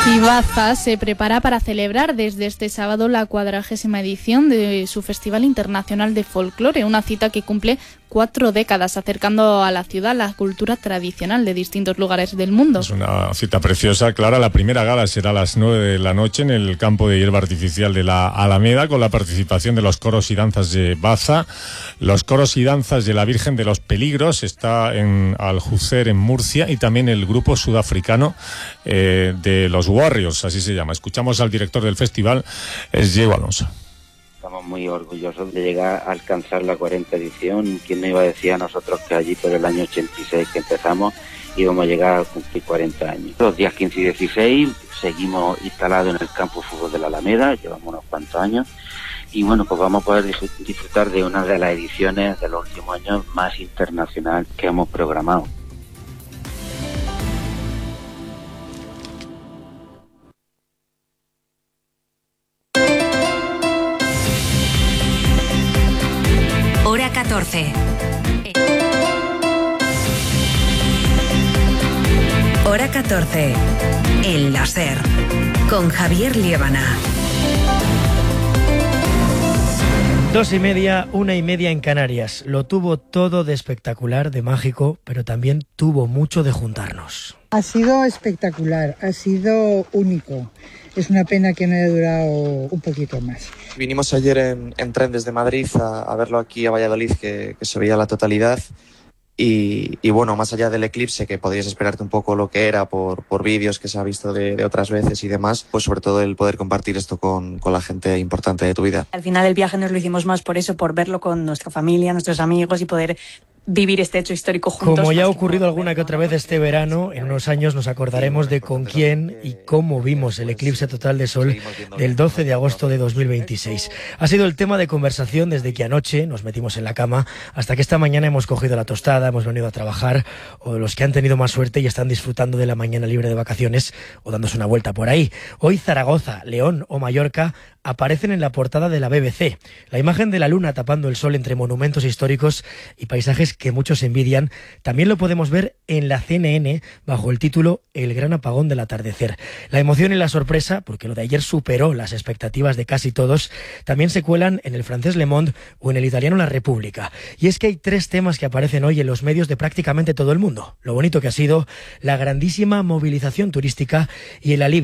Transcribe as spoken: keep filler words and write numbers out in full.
Y Baza se prepara para celebrar desde este sábado la cuadragésima edición de su Festival Internacional de Folclore, una cita que cumple cuatro décadas, acercando a la ciudad la cultura tradicional de distintos lugares del mundo. Es una cita preciosa, Clara. La primera gala será a las nueve de la noche en el campo de hierba artificial de la Alameda, con la participación de los coros y danzas de Baza, los coros y danzas de la Virgen de los Peligros, está en Aljucer, en Murcia, y también el grupo sudafricano eh, de los Warriors, así se llama. Escuchamos al director del festival, es Diego Alonso. Estamos muy orgullosos de llegar a alcanzar la cuarta edición. ¿Quién nos iba a decir a nosotros que allí por el año ochenta y seis que empezamos íbamos a llegar a cumplir cuarenta años? Los días quince y dieciséis seguimos instalados en el campo de fútbol de la Alameda, llevamos unos cuantos años, y bueno, pues vamos a poder disfrutar de una de las ediciones de los últimos años más internacional que hemos programado. Hora catorce. Hora catorce. El láser. Con Javier Liébana. Dos y media, una y media en Canarias. Lo tuvo todo de espectacular, de mágico, pero también tuvo mucho de juntarnos. Ha sido espectacular, ha sido único. Es una pena que no haya durado un poquito más. Vinimos ayer en, en tren desde Madrid a, a verlo aquí a Valladolid, que, que se veía la totalidad. Y, y bueno, más allá del eclipse, que podrías esperarte un poco lo que era por, por vídeos que se ha visto de, de otras veces y demás, pues sobre todo el poder compartir esto con, con la gente importante de tu vida. Al final el viaje nos lo hicimos más por eso, por verlo con nuestra familia, nuestros amigos y poder vivir este hecho histórico juntos. Como ya ha ocurrido alguna que otra vez este verano, en unos años nos acordaremos de con quién y cómo vimos el eclipse total de sol del doce de agosto de dos mil veintiséis. Ha sido el tema de conversación desde que anoche nos metimos en la cama hasta que esta mañana hemos cogido la tostada, hemos venido a trabajar, o los que han tenido más suerte y están disfrutando de la mañana libre de vacaciones o dándose una vuelta por ahí. Hoy Zaragoza, León o Mallorca aparecen en la portada de la B B C. La imagen de la luna tapando el sol entre monumentos históricos y paisajes que muchos envidian, también lo podemos ver en la C N N bajo el título El gran apagón del atardecer. La emoción y la sorpresa, porque lo de ayer superó las expectativas de casi todos, también se cuelan en el francés Le Monde o en el italiano La Repubblica. Y es que hay tres temas que aparecen hoy en los medios de prácticamente todo el mundo. Lo bonito que ha sido, la grandísima movilización turística y el alivio